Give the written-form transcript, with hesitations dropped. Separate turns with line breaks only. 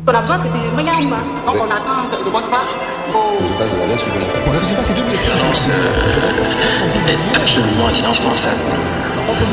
qu'on a besoin, c'est des moyens humains. Donc on attend de votre part
Que je fasse de la verre supplémentaire.
Bon, le résultat, c'est 2 minutes.
Est absolument indispensable.